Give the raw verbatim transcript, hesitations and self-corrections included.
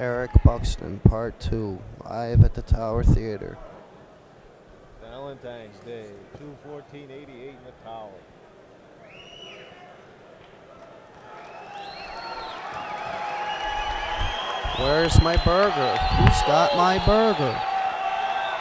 Eric Buxton, Part two, live at the Tower Theater. Valentine's Day, two fourteen eighty-eight in the Tower. Where's my burger? Who's got my burger?